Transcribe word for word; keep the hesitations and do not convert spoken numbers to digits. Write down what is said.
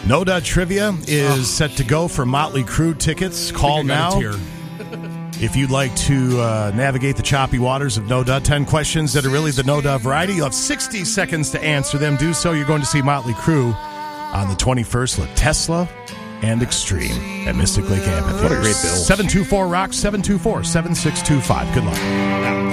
No Duh Trivia is oh. set to go for Motley Crue tickets. Call now. If you'd like to uh, navigate the choppy waters of No Duh, ten questions that are really the No Duh variety. You'll have sixty seconds to answer them. Do so. You're going to see Motley Crue on the twenty-first with Tesla and Extreme at Mystic Lake Amphitheater. What a great bill. seven two four ROCK, seven two four, seven six two five. Good luck.